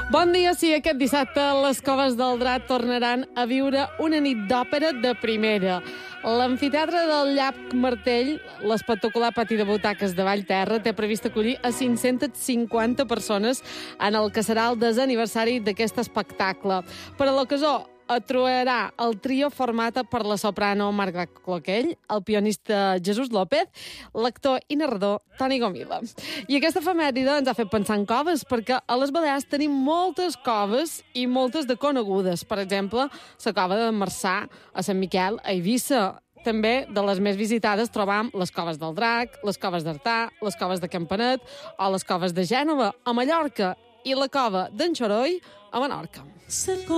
Bon dia, sí, aquest dissabte les Coves del Drac tornaran a viure una nit d'òpera de primera. L'amfiteatre del Llac Martell, l'espectacular pati de butaques de Vallterra, té previst acollir a 550 persones en el que serà el desaniversari d'aquest espectacle. Per a l'ocasió, trobarà el trio format per la soprano Marga Cloquell, el pianista Jesús López, l'actor i narrador Toni Gomila. I aquesta efemèride ens ha fet pensar en coves, perquè a les Balears tenim moltes coves i moltes de conegudes. Per exemple, la cova de Marçà, a Sant Miquel, a Eivissa. També, de les més visitades, trobam les coves del Drac, les coves d'Artà, les coves de Campanet o les coves de Gènova, a Mallorca, i la cova d'en Xoroi, a Menorca.